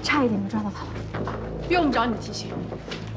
差一点没抓到他。 用不着你提醒。